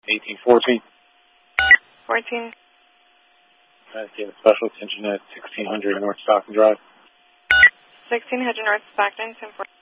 1814. 14. Give special attention at 1600 North Stockton Drive. 1600 North Stockton, 1014.